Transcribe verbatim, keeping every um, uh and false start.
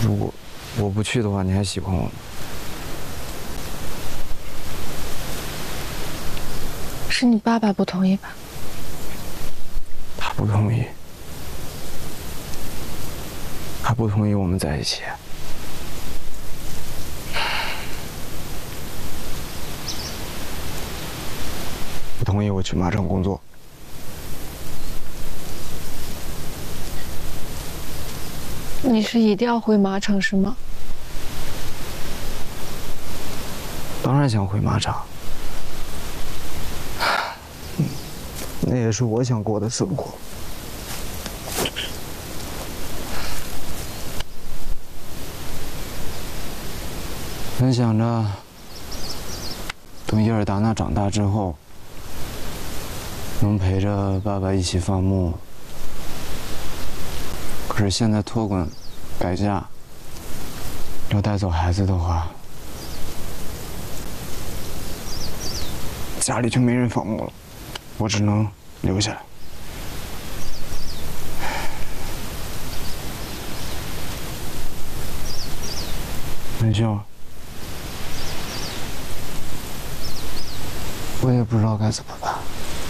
如果我不去的话，你还喜欢我吗？ 是你爸爸不同意吧？ 他不同意，他不同意我们在一起。不同意我去马城工作。 你是一定要回马城是吗？ 当然想回马场，那也是我想过的生活。本想着等伊尔达娜长大之后，能陪着爸爸一起放牧。可是现在托管改嫁，要带走孩子的话，家里就没人放牧了，我只能留下来。文秀，我也不知道该怎么办。